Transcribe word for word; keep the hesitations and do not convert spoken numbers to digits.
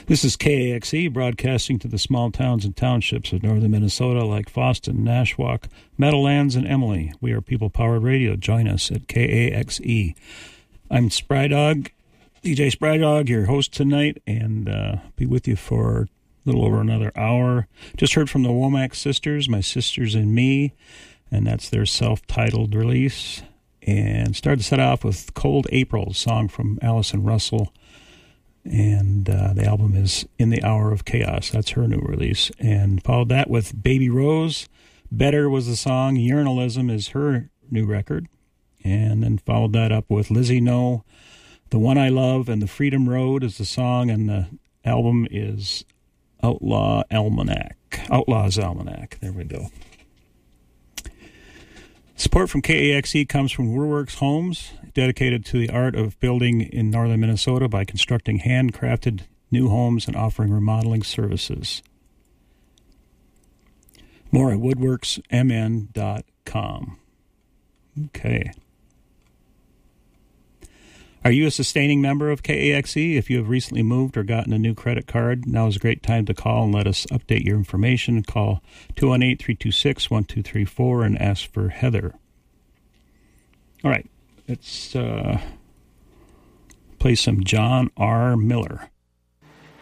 This is K A X E, broadcasting to the small towns and townships of northern Minnesota like Fosston, Nashwauk, Meadowlands, and Emily. We are people-powered radio. Join us at K A X E. I'm Spry Dog, D J Spry Dog, your host tonight, and uh, be with you for a little over another hour. Just heard from the Womack Sisters, My Sisters and Me, and that's their self-titled release. And started to set off with Cold April, a song from Allison Russell. And uh, the album is In the Hour of Chaos. That's her new release. And followed that with Baby Rose. Better was the song. Urinalism is her new record. And then followed that up with Lizzie No, The One I Love, and The Freedom Road is the song. And the album is Outlaw Almanac. Outlaw's Almanac. There we go. Support from K A X E comes from Woorworks Homes, dedicated to the art of building in northern Minnesota by constructing handcrafted new homes and offering remodeling services. More at woodworks m n dot com. Okay. Are you a sustaining member of K A X E? If you have recently moved or gotten a new credit card, now is a great time to call and let us update your information. Call two one eight, three two six, one two three four and ask for Heather. All right, let's uh, play some John R. Miller.